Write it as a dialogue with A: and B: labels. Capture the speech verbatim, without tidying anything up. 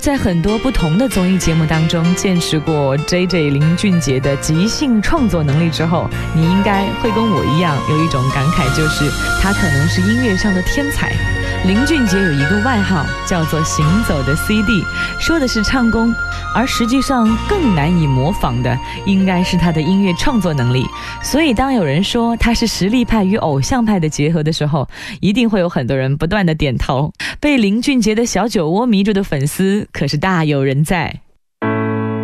A: 在很多不同的综艺节目当中见识过 J J 林俊杰的即兴创作能力之后，你应该会跟我一样有一种感慨，就是他可能是音乐上的天才。林俊杰有一个外号叫做行走的 C D， 说的是唱功，而实际上更难以模仿的应该是他的音乐创作能力。所以当有人说他是实力派与偶像派的结合的时候，一定会有很多人不断的点头。被林俊杰的小酒窝迷住的粉丝可是大有人在。